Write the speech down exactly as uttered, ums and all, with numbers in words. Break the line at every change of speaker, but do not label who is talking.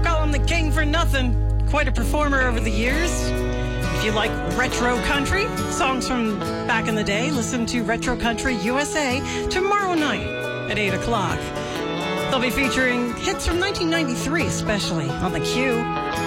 call him the king for nothing. Quite a performer over the years. If you like retro country, songs from back in the day, listen to Retro Country U S A tomorrow night at eight o'clock. They'll be featuring hits from nineteen ninety-three, especially on the Q.